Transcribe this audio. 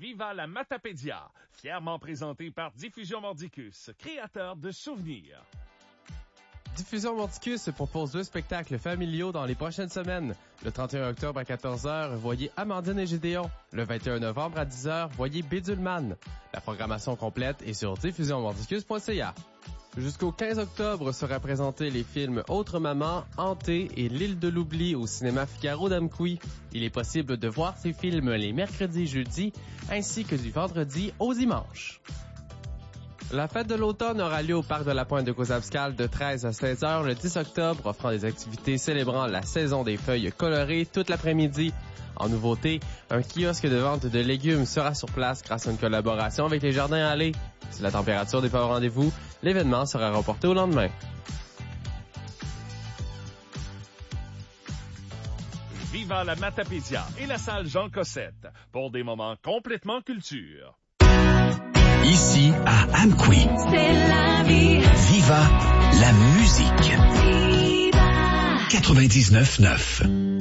Viva la Matapédia, fièrement présenté par Diffusion Mordicus, créateur de souvenirs. Diffusion Mordicus propose 2 spectacles familiaux dans les prochaines semaines. Le 31 octobre à 14h, voyez Amandine et Gédéon. Le 21 novembre à 10h, voyez Bédulman. La programmation complète est sur diffusionmordicus.ca. Jusqu'au 15 octobre sera présenté les films Autre Maman, Hanté et L'île de l'oubli au cinéma Figaro d'Amqui. Il est possible de voir ces films les mercredis et jeudis, ainsi que du vendredi au dimanche. La fête de l'automne aura lieu au parc de la Pointe de Cozabscal de 13 à 16 heures le 10 octobre, offrant des activités célébrant la saison des feuilles colorées toute l'après-midi. En nouveauté, un kiosque de vente de légumes sera sur place grâce à une collaboration avec les Jardins Allées. Si la température n'est pas au rendez-vous, l'événement sera reporté au lendemain. Viva la Matapédia et la salle Jean Cossette pour des moments complètement culture. Ici, à Amqui. C'est la vie. Viva la musique. Viva. 99.9.